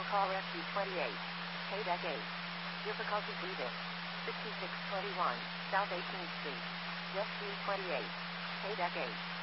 Vehicle call SU28. Paydeck 8. Difficulty Edith. 6621, South 18th Street. Jet 328. Paydeck 8.